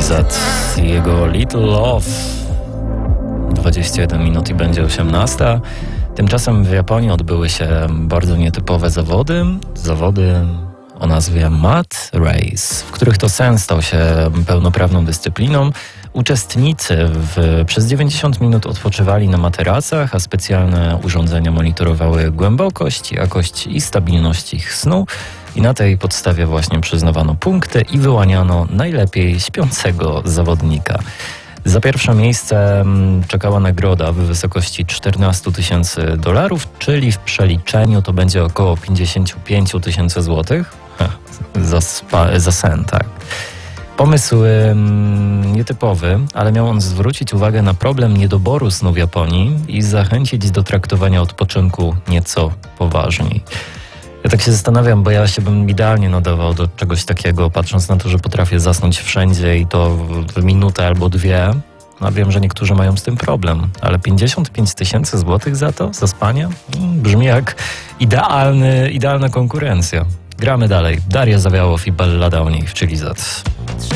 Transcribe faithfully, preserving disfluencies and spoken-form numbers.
Chilizat i jego Little Love. dwadzieścia jeden minut i będzie osiemnasta. Tymczasem w Japonii odbyły się bardzo nietypowe zawody. Zawody o nazwie Mat Race, w których to sen stał się pełnoprawną dyscypliną. Uczestnicy w, przez dziewięćdziesiąt minut odpoczywali na materacach, a specjalne urządzenia monitorowały głębokość, jakość i stabilność ich snu. I na tej podstawie właśnie przyznawano punkty i wyłaniano najlepiej śpiącego zawodnika. Za pierwsze miejsce czekała nagroda w wysokości czternaście tysięcy dolarów, czyli w przeliczeniu to będzie około pięćdziesiąt pięć tysięcy złotych. Za, spa, za sen, tak. Pomysł um, nietypowy, ale miał on zwrócić uwagę na problem niedoboru snu w Japonii i zachęcić do traktowania odpoczynku nieco poważniej. Ja tak się zastanawiam, bo ja się bym idealnie nadawał do czegoś takiego, patrząc na to, że potrafię zasnąć wszędzie i to w minutę albo dwie. No wiem, że niektórzy mają z tym problem, ale pięćdziesiąt pięć tysięcy złotych za to, za spanie? Brzmi jak idealny, idealna konkurencja. Gramy dalej. Daria Zawiałow i ballada o niej w Chilizat.